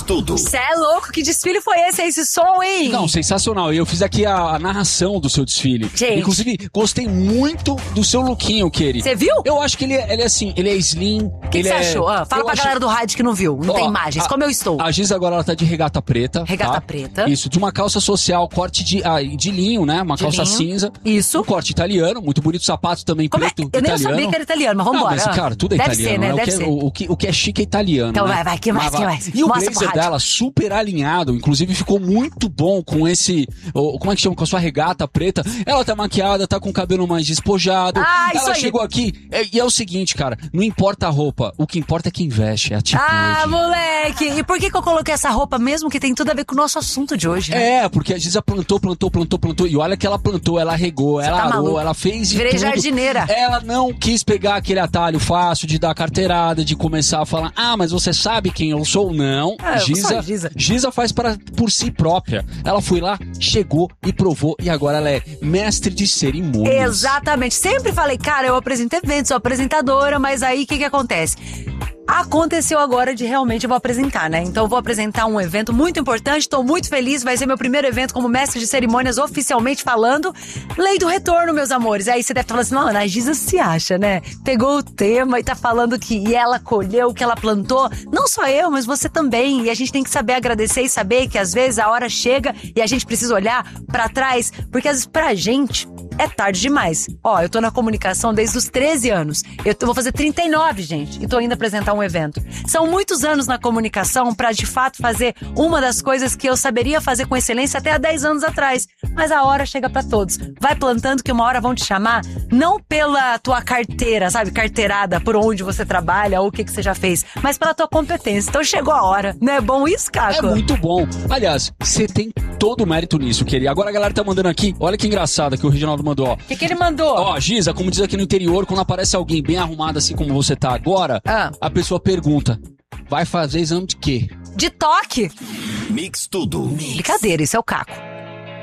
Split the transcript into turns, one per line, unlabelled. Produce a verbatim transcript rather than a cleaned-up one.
tudo.
Cê é louco, que desfile foi esse, esse som, hein?
Não, sensacional. E eu fiz aqui a, a narração do seu desfile.
Gente.
Inclusive, gostei muito do seu lookinho, Keri.
Você viu?
Eu acho que ele, é- ele é assim, ele é slim.
O que
ele
você
é...
achou? Ah, fala
eu
pra
acho-
galera do rádio que não viu, não
Ó,
tem imagens.
a-
Como eu estou?
A Giz agora ela tá de regata preta.
Regata
tá?
preta.
Isso, de uma calça social, corte de, ah, de linho, né? Uma
De
calça
linho.
cinza.
Isso.
Um corte italiano, muito bonito, sapato também
Como é?
preto
Eu nem
italiano.
sabia que era italiano, mas vambora.
Não, mas, cara, tudo é
Deve
italiano.
ser, né?
né? O,
Deve
que,
ser.
é- o, o que, o que é chique é italiano.
Então
né?
vai, vai, que mais,
Mas
que
vai.
mais?
E o
Mostra pro
blazer
rádio.
dela, super alinhado, inclusive ficou muito bom com esse. o- Como é que chama? Com a sua regata preta. Ela tá maquiada, tá com o cabelo mais despojado.
Ah, isso
Ela
aí.
chegou aqui. é- E é o seguinte, cara, não importa a roupa, o que importa é quem veste, é a atitude.
Ah, moleque! E por que, que eu coloquei essa roupa mesmo que tem tudo a ver com o nosso assunto de hoje, né?
É, porque a Giza plantou, plantou, plantou, plantou. E olha que ela plantou, ela regou, ela
tá
arou,
maluco.
ela fez de
Virei
tudo.
jardineira.
Ela não quis pegar aquele atalho fácil de dar carteirada, de começar a falar, ah, mas você sabe quem eu sou? Não.
Ah, eu sou
Giza,
a Giza.
Giza faz para, por si própria. Ela foi lá, chegou e provou. E agora ela é mestre de cerimônias.
Exatamente. Sempre falei, cara, eu apresento eventos, sou apresentadora, mas aí o que que acontece? Aconteceu agora de realmente eu vou apresentar, né? Então eu vou apresentar um evento muito importante, tô muito feliz, vai ser meu primeiro evento como mestre de cerimônias oficialmente falando. Lei do retorno, meus amores. Aí você deve estar falando assim, não, a Giza se acha, né? Pegou o tema e tá falando que ela colheu, que ela plantou. Não só eu, mas você também. E a gente tem que saber agradecer e saber que às vezes a hora chega e a gente precisa olhar pra trás, porque às vezes pra gente é tarde demais. Ó, eu tô na comunicação desde os treze anos. Eu tô- vou fazer trinta e nove, gente, e tô indo apresentar um evento. São muitos anos na comunicação pra, de fato, fazer uma das coisas que eu saberia fazer com excelência até há dez anos atrás. Mas a hora chega pra todos. Vai plantando que uma hora vão te chamar, não pela tua carteira, sabe? Carteirada, por onde você trabalha ou o que, que você já fez, mas pela tua competência. Então chegou a hora. Não é bom isso, Caco?
É muito bom. Aliás, você tem todo o mérito nisso, querido. Agora a galera tá mandando aqui, olha que engraçado que o Reginaldo mandou, ó.
O que, que ele mandou?
Ó, Giza, como diz aqui no interior, quando aparece alguém bem arrumado assim como você tá agora,
Ah.
a pessoa pergunta, vai fazer exame de quê?
De toque?
Mix tudo.
Brincadeira, isso é o Caco.